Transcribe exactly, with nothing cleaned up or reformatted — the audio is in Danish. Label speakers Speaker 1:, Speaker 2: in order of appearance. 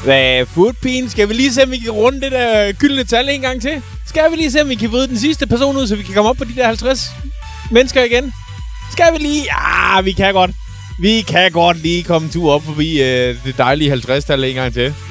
Speaker 1: Hvad, foodpin? Skal vi lige se, om vi kan runde det der gyldne tal en gang til? Skal vi lige se, om vi kan vride den sidste person ud, så vi kan komme op på de der halvtreds mennesker igen? Skal vi lige? Ja, vi kan godt. Vi kan godt lige komme en tur op forbi øh, det dejlige halvtreds-tal en gang til.